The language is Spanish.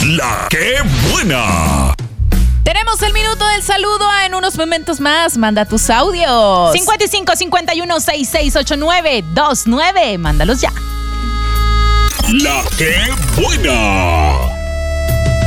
La que buena. Tenemos el minuto del saludo en unos momentos más. Manda tus audios. 55 51 66 89 29. Mándalos ya. La que buena.